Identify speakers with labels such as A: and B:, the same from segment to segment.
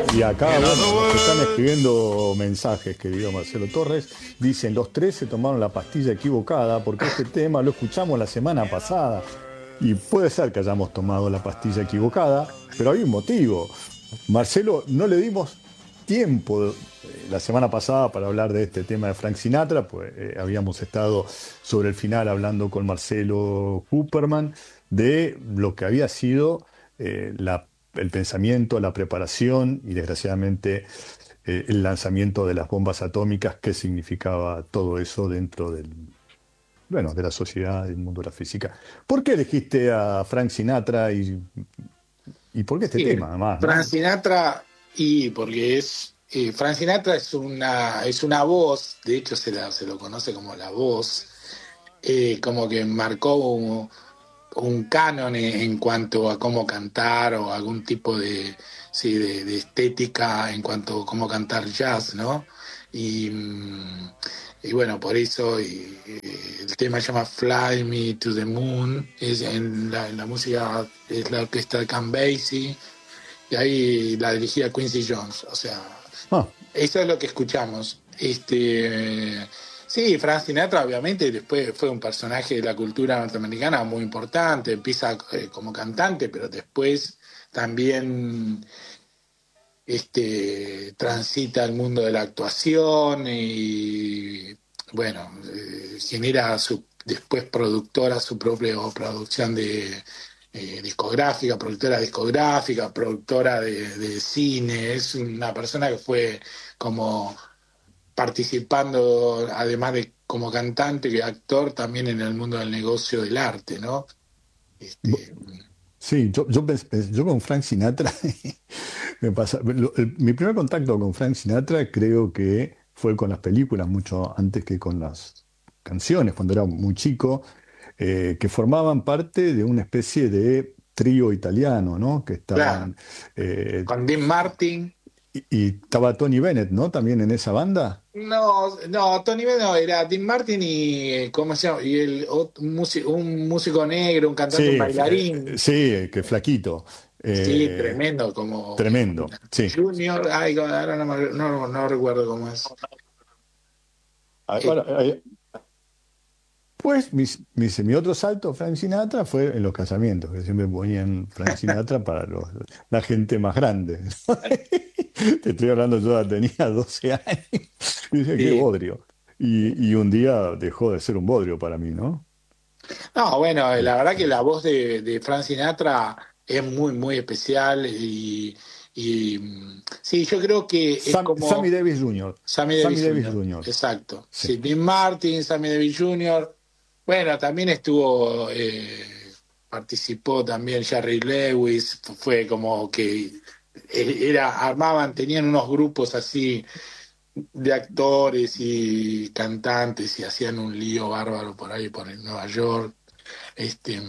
A: Y acá, bueno, nos están escribiendo mensajes, querido Marcelo Torres. Dicen, los tres se tomaron la pastilla equivocada porque este tema lo escuchamos la semana pasada. Y puede ser que hayamos tomado la pastilla equivocada, pero hay un motivo. Marcelo, no le dimos tiempo la semana pasada para hablar de este tema de Frank Sinatra, pues habíamos estado sobre el final hablando con Marcelo Cooperman de lo que había sido el pensamiento, la preparación y desgraciadamente el lanzamiento de las bombas atómicas, qué significaba todo eso dentro bueno, de la sociedad, del mundo de la física. ¿Por qué elegiste a Frank Sinatra y por qué este
B: Sí,
A: tema, además,
B: Frank
A: ¿no?
B: Sinatra, y porque Frank Sinatra es una voz, de hecho se lo conoce como la voz, como que marcó un canon en cuanto a cómo cantar o algún tipo sí, de estética en cuanto a cómo cantar jazz, ¿no? Y, y bueno, por eso el tema se llama Fly Me to the Moon, es en la música es la orquesta de Count Basie, y ahí la dirigía Quincy Jones, o sea,
A: Ah,
B: eso es lo que escuchamos. Sí, Frank Sinatra obviamente después fue un personaje de la cultura norteamericana muy importante, empieza como cantante, pero después también transita el mundo de la actuación y bueno, genera después productora, su propia producción de discográfica, productora de cine, es una persona que fue como participando, además de como cantante y actor, también en el mundo del negocio del arte, ¿no?
A: bo-
B: Este,
A: sí, yo con Frank Sinatra, mi primer contacto con Frank Sinatra creo que fue con las películas, mucho antes que con las canciones, cuando era muy chico, que formaban parte de una especie de trío italiano, ¿no? Que
B: claro,
A: estaban, eh,
B: con Dean Martin.
A: y estaba Tony Bennett, ¿no? También en esa banda.
B: No, no, Tony Bennett no, era Dean Martin y, ¿cómo se llama? Y un músico negro, un
A: Sí,
B: cantante, un bailarín.
A: sí, que flaquito.
B: Sí,
A: Eh,
B: tremendo, como
A: tremendo, sí.
B: Junior, ay, ahora no recuerdo cómo es.
A: Ah,
B: Eh,
A: bueno, pues mi otro salto, Frank Sinatra, fue en los casamientos, que siempre ponían Frank Sinatra para la gente más grande. Te estoy hablando, yo ya tenía 12 años. Y dije, qué
B: sí.
A: bodrio. Y un día dejó de ser un bodrio para mí, ¿no?
B: No, bueno,
A: Eh,
B: la verdad que la voz de Frank Sinatra es muy, muy especial sí, yo creo que es
A: Sammy
B: como
A: Davis Jr.
B: Sammy
A: Sammy
B: Davis
A: Davis
B: Jr.,
A: Jr.
B: exacto.
A: Sí.
B: Sí, Dean Martin, Sammy Davis Jr. Bueno, también estuvo, participó también Jerry Lewis, fue como que tenían unos grupos así de actores y cantantes y hacían un lío bárbaro por ahí, por Nueva York. Este,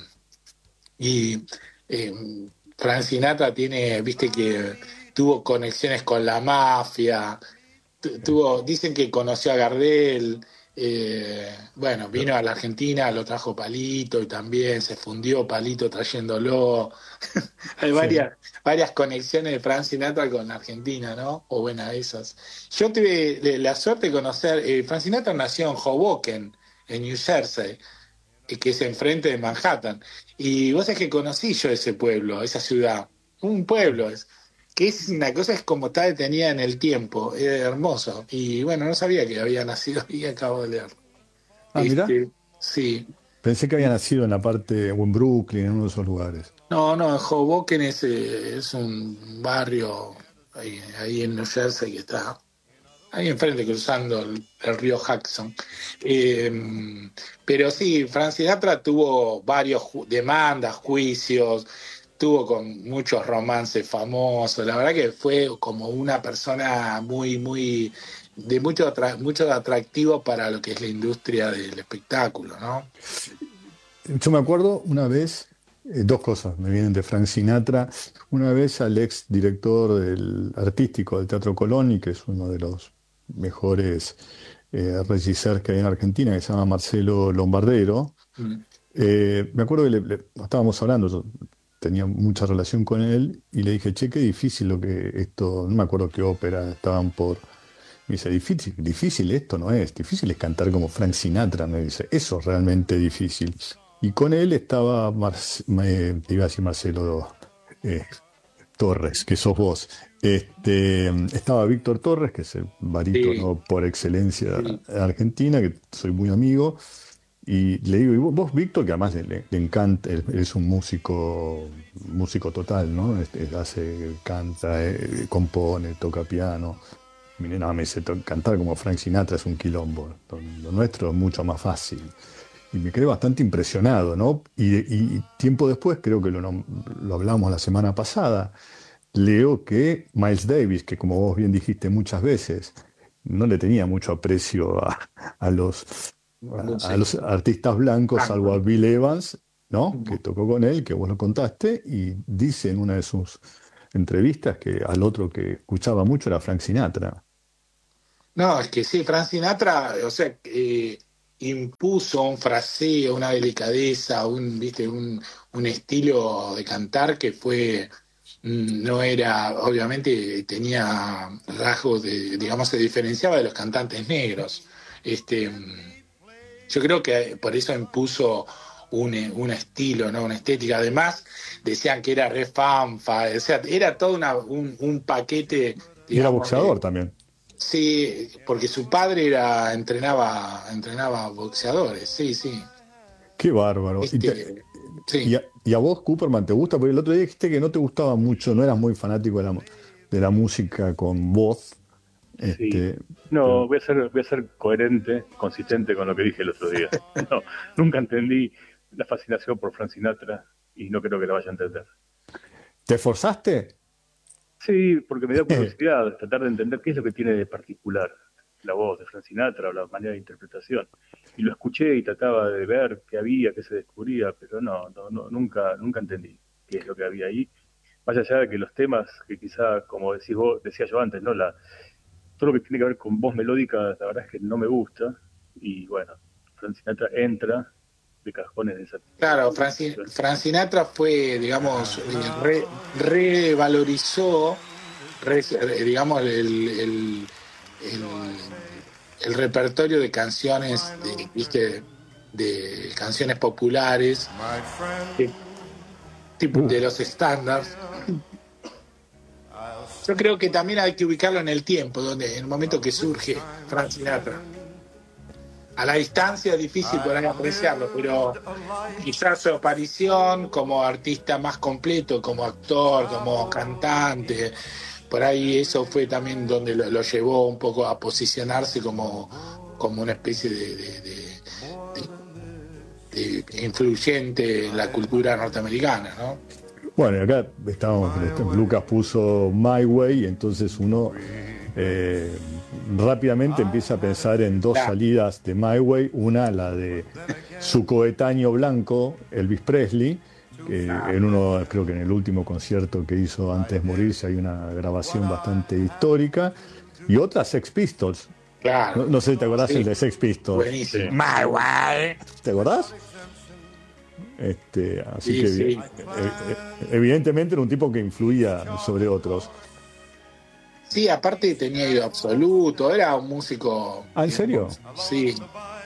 B: y eh, Frank Sinatra tiene, viste que tuvo conexiones con la mafia, dicen que conoció a Gardel, bueno, vino a la Argentina, lo trajo Palito y también se fundió Palito trayéndolo. Hay
A: Sí.
B: varias conexiones de Frank Sinatra con la Argentina, ¿no? O buena esas. Yo tuve la suerte de conocer, Frank Sinatra nació en Hoboken, en New Jersey, que es enfrente de Manhattan. Y vos sabés que conocí yo ese pueblo, esa ciudad. Un pueblo es, que es una cosa, es como está detenida en el tiempo, es hermoso. Y bueno, no sabía que había nacido ahí, acabo de leer.
A: Ah, mira,
B: Sí.
A: pensé que había nacido en la parte, o en Brooklyn, en uno de esos lugares.
B: No, en Hoboken es un barrio ahí en New Jersey que está ahí enfrente, cruzando el río Hudson. Eh, pero sí, Frank Sinatra tuvo varios demandas, juicios, tuvo con muchos romances famosos. La verdad que fue como una persona de mucho atractivo para lo que es la industria del espectáculo, ¿no?
A: Yo me acuerdo una vez, dos cosas me vienen de Frank Sinatra. Una vez al ex director artístico del Teatro Colón, y que es uno de los mejores regisseurs que hay en Argentina, que se llama Marcelo Lombardero.
B: Mm.
A: Me acuerdo que estábamos hablando, yo tenía mucha relación con él y le dije, che, qué difícil lo que esto, no me acuerdo qué ópera estaban por. Me dice, difícil esto no es, difícil es cantar como Frank Sinatra, me dice, eso es realmente difícil. Y con él estaba, te iba a decir Marcelo eh, Torres, que sos vos. Estaba Víctor Torres, que es el
B: Sí,
A: barítono por excelencia
B: sí.
A: de Argentina, que soy muy amigo. Y le digo, y vos, Víctor, que además le encanta, él es un músico total, ¿no? Canta, compone, toca piano. Mire, no, me dice, cantar como Frank Sinatra es un quilombo. Lo nuestro es mucho más fácil. Y me quedé bastante impresionado, ¿no? Y tiempo después, creo que lo hablamos la semana pasada, leo que Miles Davis, que como vos bien dijiste muchas veces, no le tenía mucho aprecio a los, a
B: Sí,
A: los artistas blancos, salvo a
B: Franco.
A: Bill Evans, ¿no? Que tocó con él, que vos lo contaste, y dice en una de sus entrevistas que al otro que escuchaba mucho era Frank Sinatra.
B: No, es que sí, Frank Sinatra, o sea, impuso un fraseo, una delicadeza, ¿viste? Un estilo de cantar que fue, no era, obviamente tenía rasgos digamos, se diferenciaba de los cantantes negros. Yo creo que por eso impuso un estilo, ¿no? Una estética. Además, decían que era re fanfa, o sea, era todo un paquete,
A: Y era
B: digamos,
A: boxeador también.
B: sí, porque su padre entrenaba boxeadores, sí, sí.
A: Qué bárbaro.
B: Sí,
A: Y a vos, Cooperman, te gusta? Porque el otro día dijiste que no te gustaba mucho, no eras muy fanático de la música con voz.
C: Sí.
A: Este,
C: No,
A: pero
C: voy a ser coherente, consistente con lo que dije el otro día. No, nunca entendí la fascinación por Frank Sinatra y no creo que la vaya a entender.
A: ¿te esforzaste?
C: Sí, porque me da curiosidad tratar de entender qué es lo que tiene de particular la voz de Frank Sinatra o la manera de interpretación. Y lo escuché y trataba de ver qué había, qué se descubría, pero no, nunca entendí qué es lo que había ahí. Más allá de que los temas que quizá, como decís vos, decía yo antes, ¿no? Todo lo que tiene que ver con voz melódica, la verdad es que no me gusta. Y bueno, Frank Sinatra entra de cajón en esa
B: claro,
C: situación.
B: Frank Sinatra fue, digamos, revalorizó, digamos, el repertorio de canciones, ¿viste? De canciones populares, de,
A: Uh,
B: de los estándares. Yo creo que también hay que ubicarlo en el tiempo, donde en el momento que surge Frank Sinatra. A la distancia es difícil por ahí apreciarlo, pero quizás su aparición como artista más completo, como actor, como cantante, por ahí eso fue también donde lo llevó un poco a posicionarse como una especie de influyente en la cultura norteamericana, ¿no?
A: bueno, y acá estábamos, Lucas puso My Way, y entonces uno eh, rápidamente empieza a pensar en dos
B: Claro,
A: salidas de My Way, una la de su coetáneo blanco, Elvis Presley, que en uno, creo que en el último concierto que hizo antes de morirse hay una grabación bastante histórica, y otra Sex Pistols. No,
B: claro,
A: no sé si te acordás el
B: sí,
A: de Sex Pistols.
C: Sí,
B: buenísimo.
A: My Way. ¿Te acordás? Así
B: Sí,
A: que
B: sí.
A: evidentemente era un tipo que influía sobre otros.
B: Sí, aparte tenía oído absoluto, era un músico,
A: Ah, ¿en serio?
B: digamos, sí,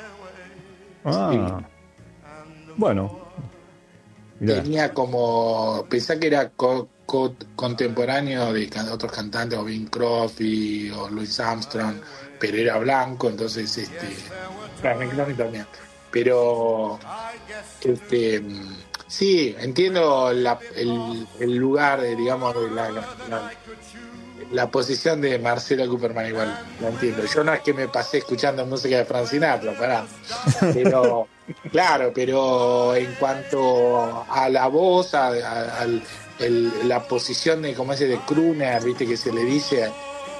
B: sí.
A: Ah, bueno, mirá.
B: Tenía como, pensá que era contemporáneo de otros cantantes, o Bing Crosby o Louis Armstrong, pero era blanco, entonces, claro, McCartney también. Pero, sí, entiendo el lugar, digamos, de la posición de Marcelo Cooperman igual, la entiendo. Yo no es que me pasé escuchando música de Frank Sinatra, pará. Pero, claro, pero en cuanto a la voz, la posición de, como ese de crooner, viste que se le dice,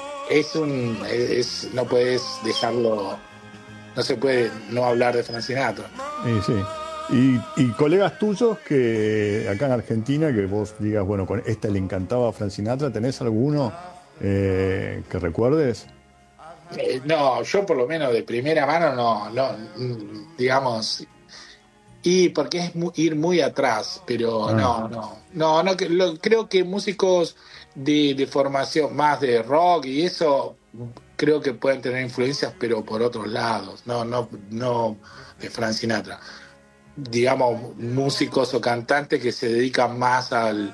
B: no puedes dejarlo, no se puede no hablar de Frank Sinatra.
A: Y sí. Y colegas tuyos que acá en Argentina, que vos digas, bueno, con esta le encantaba a Frank Sinatra, ¿tenés alguno que recuerdes?
B: No, yo por lo menos de primera mano no, digamos, Y porque es ir muy atrás, pero
A: Ah,
B: no, creo que músicos de formación más de rock y eso creo que pueden tener influencias, pero por otros lados, no de Frank Sinatra. Digamos, músicos o cantantes que se dedican más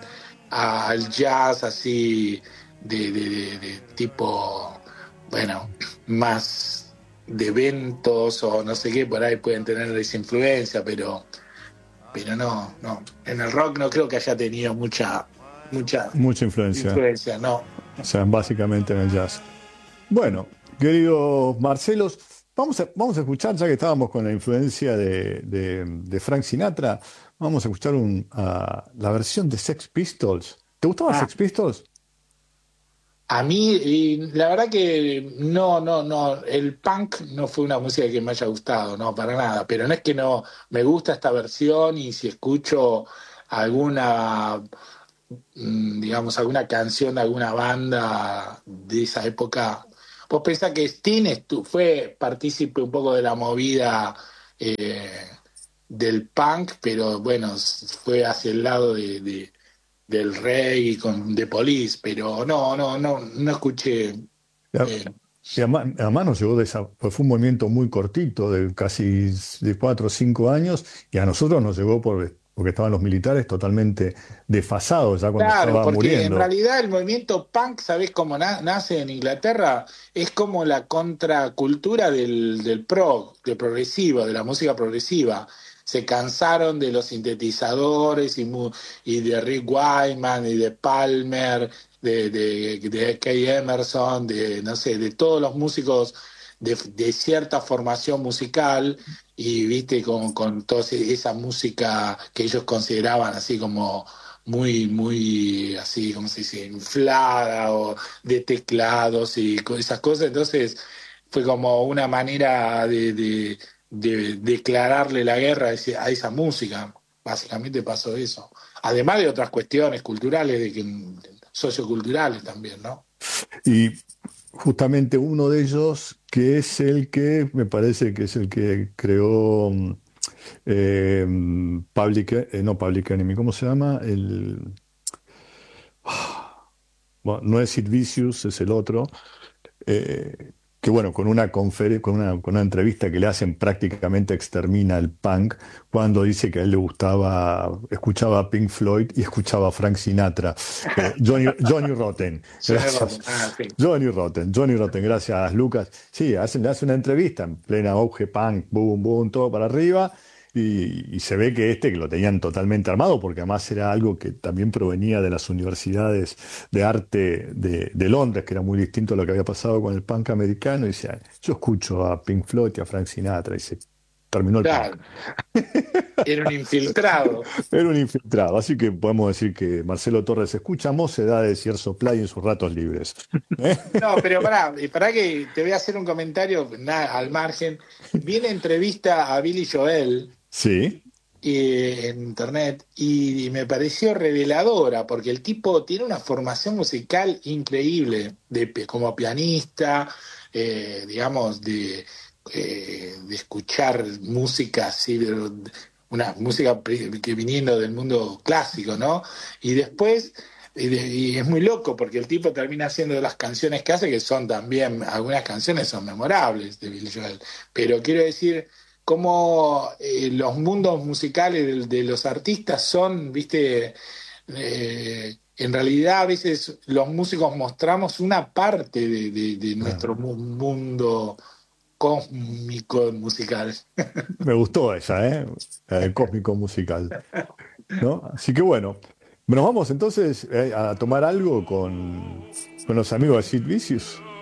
B: al jazz así de tipo, bueno, más de eventos o no sé qué, por ahí pueden tener esa influencia, pero no. En el rock no creo que haya tenido mucha
A: mucha influencia.
B: influencia, no.
A: O sea, básicamente en el jazz. Bueno, queridos Marcelos, vamos a escuchar, ya que estábamos con la influencia de Frank Sinatra, vamos a escuchar la versión de Sex Pistols. ¿Te gustaba
B: Ah,
A: Sex Pistols?
B: a mí, y la verdad que no, el punk no fue una música que me haya gustado, no, para nada, pero no es que no me gusta esta versión y si escucho alguna, digamos, alguna canción de alguna banda de esa época, vos pensás que Sting fue partícipe un poco de la movida eh, del punk, pero bueno, fue hacia el lado del reggae con The Police, pero no escuché.
A: Y, a-
B: eh,
A: y además nos llegó fue un movimiento muy cortito, de casi de 4 o 5 años, y a nosotros nos llegó porque estaban los militares totalmente desfasados ya cuando
B: claro,
A: estaba
B: porque en
A: muriendo.
B: realidad el movimiento punk, ¿sabés cómo nace en Inglaterra? Es como la contracultura del prog, del progresivo, de la música progresiva. Se cansaron de los sintetizadores y de Rick Wyman y de Palmer, de Kay Emerson, de no sé, de todos los músicos de cierta formación musical y viste con toda esa música que ellos consideraban así como muy así, como se dice, inflada o de teclados y esas cosas. Entonces fue como una manera de declararle la guerra a esa música. Básicamente pasó eso. Además de otras cuestiones culturales, socioculturales también, ¿no?
A: Y justamente uno de ellos, que es el que me parece que es el que creó no Public Enemy, ¿cómo se llama? Bueno, no es Sid Vicious, es el otro, que bueno, con una entrevista que le hacen prácticamente extermina el punk cuando dice que a él le gustaba, escuchaba Pink Floyd y escuchaba Frank Sinatra. Johnny Rotten,
B: Suena
A: gracias.
B: roto. Ah, sí.
A: Johnny Rotten, gracias Lucas. Sí, le hace una entrevista en plena auge punk, boom, boom, todo para arriba. Y se ve que lo tenían totalmente armado, porque además era algo que también provenía de las universidades de arte de Londres, que era muy distinto a lo que había pasado con el punk americano. Y decía, yo escucho a Pink Floyd y a Frank Sinatra, y se terminó el punk.
B: Claro, era un infiltrado.
A: Era un infiltrado, así que podemos decir que Marcelo Torres escucha mocedades y Air Supply en sus ratos libres. ¿Eh?
B: No, pero pará que te voy a hacer un comentario al margen. Vi una entrevista a Billy Joel
A: Sí,
B: en internet y me pareció reveladora porque el tipo tiene una formación musical increíble como pianista, digamos, de escuchar música así, una música que viniendo del mundo clásico, ¿no? Y después, y es muy loco porque el tipo termina haciendo las canciones que hace, que son también, algunas canciones son memorables de Billy Joel, pero quiero decir cómo los mundos musicales de los artistas son, viste, en realidad a veces los músicos mostramos una parte de
A: ah,
B: nuestro mundo cósmico musical.
A: me gustó esa, ¿eh? La del cósmico musical, ¿no? Así que bueno, nos vamos entonces a tomar algo con los amigos de Sid Vicious.